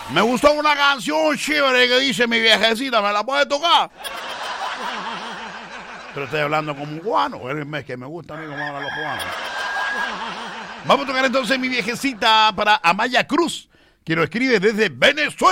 Me gustó una canción chévere que dice mi viejecita, ¿me la puede tocar? Pero estoy hablando como un cubano, es el mes que me gusta a mí como hablan los cubanos. Vamos a tocar entonces mi viejecita para Amaya Cruz, que lo escribe desde Venezuela.